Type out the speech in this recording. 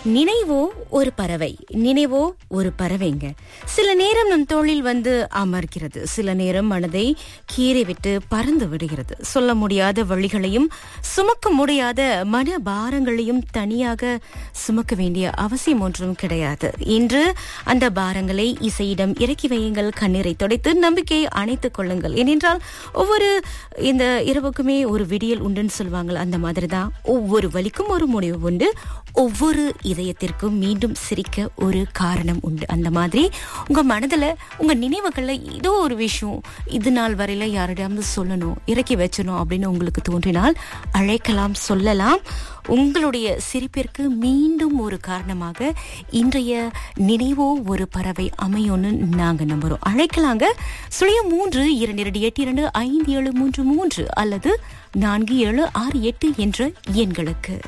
நினைவோ ஒரு பறவை, நினைவோ ஒரு பறவைங்க. சில நேரம் நம் தோளில் வந்து அமர்கிறது, சில நேரம் மனதை கீறிவிட்டு பறந்து விடுகிறது. சொல்ல முடியாத வழிகளையும் சுமக்க முடியாத மன பாரங்களையும் தனியாக சுமக்க வேண்டிய அவசியம் ஒன்றும் கிடையாது. இன்று அந்த பாரங்களை இசையிடம் இறக்கி வையுங்கள், கண்ணீரை துடைத்து நம்பிக்கையை அணைத்துக் கொள்ளுங்கள். ஏனென்றால் ஒவ்வொரு இந்த இரவுக்குமே ஒரு விடியல் உண்டுன்னு சொல்லுவாங்க. அந்த மாதிரிதான் ஒவ்வொரு வலிக்கும் ஒரு முடிவு உண்டு, ஒவ்வொரு இதயத்திற்கும் மீண்டும் சிரிக்க ஒரு காரணம் உண்டு. அந்த மாதிரி உங்க மனதுல உங்க நினைவுகள்ல ஏதோ ஒரு விஷயம் இது நாள் வரையில யாரிடம் சொல்லணும், இறக்கி வச்சணும் அப்படின்னு உங்களுக்கு தோன்றினால் அழைக்கலாம், சொல்லலாம். உங்களுடைய சிரிப்பிற்கு மீண்டும் ஒரு காரணமாக இன்றைய நினைவோ ஒரு பறவை அமையும்னு நாங்க நம்புறோம். அழைக்கலாங்க. 0322825733 அல்லது 4768 என்ற எண்களுக்கு.